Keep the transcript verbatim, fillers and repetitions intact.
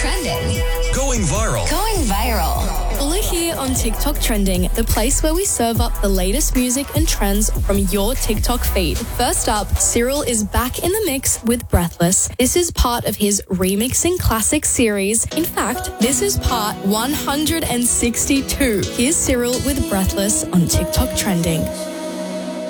Trending. Going viral. Going viral. Follow here on TikTok Trending, the place where we serve up the latest music and trends from your TikTok feed. First up, Cyril is back in the mix with Breathless. This is part of his Remixing Classic series. In fact, this is part one hundred sixty-two. Here's Cyril with Breathless on TikTok Trending.